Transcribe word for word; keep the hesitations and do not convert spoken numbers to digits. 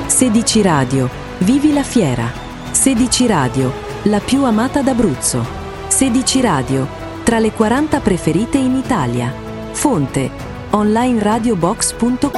sedici Radio, vivi la fiera. sedici Radio, la più amata d'Abruzzo. sedici Radio, tra le quaranta preferite in Italia. Fonte: online radio box punto com.